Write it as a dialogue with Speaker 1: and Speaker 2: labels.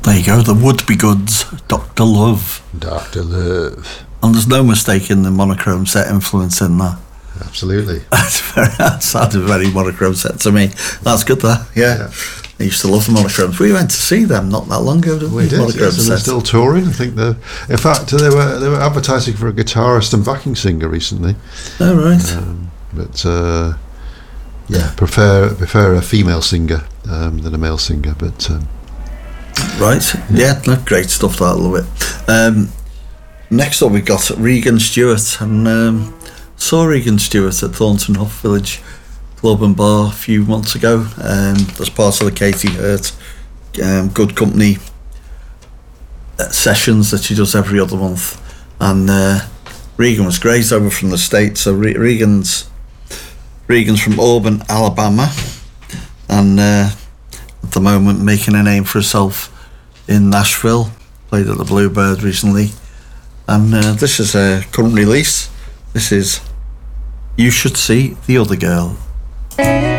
Speaker 1: There you go, the Would-Be Goods, Dr. Love.
Speaker 2: Dr. Love.
Speaker 1: And there's no mistaking the monochrome set influence in that.
Speaker 2: Absolutely.
Speaker 1: That sounded very monochrome set to me. That's good, that. Yeah. I used to love the monochromes. We went to see them not that long ago, didn't we?
Speaker 2: We did, yes, and they're still touring. I think in fact they were advertising for a guitarist and backing singer recently.
Speaker 1: Oh, right.
Speaker 2: Prefer a female singer than a male singer, but
Speaker 1: right. Yeah, no, great stuff. I love it. Next up, we got Regan Stewart, and saw Regan Stewart at Thornton Hough Village Club and Bar a few months ago, as part of the Katie Hurt Good Company sessions that she does every other month. And Regan was great, over from the States. So Regan's from Auburn, Alabama, and at the moment making a name for herself in Nashville. Played at the Bluebird recently, and this is a current release. This is You Should See the Other Girl.